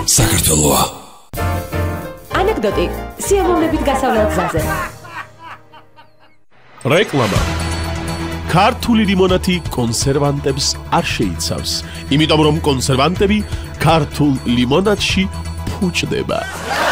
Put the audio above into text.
საქართველოა. ანეკდოტი სიამოვნებით გასავლელ გზაზე. რეკლამა. ქართული ლიმონათი კონსერვანტებს არ შეიცავს, იმიტომ რომ კონსერვანტები ქართულ ლიმონათში ფუჭდება.